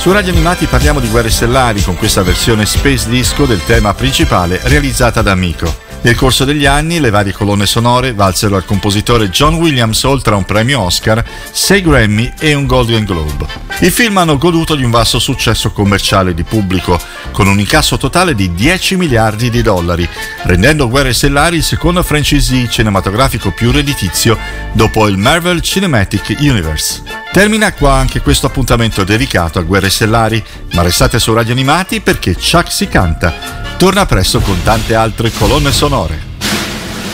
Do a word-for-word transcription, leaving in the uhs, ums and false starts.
Su Radio Animati parliamo di Guerre Stellari con questa versione Space Disco del tema principale realizzata da Miko. Nel corso degli anni le varie colonne sonore valsero al compositore John Williams oltre a un premio Oscar, sei Grammy e un Golden Globe. I film hanno goduto di un vasto successo commerciale di pubblico, con un incasso totale di dieci miliardi di dollari, rendendo Guerre Stellari il secondo franchise cinematografico più redditizio dopo il Marvel Cinematic Universe. Termina qua anche questo appuntamento dedicato a Guerre Stellari, ma restate su Radio Animati perché Chuck si canta. Torna presto con tante altre colonne sonore.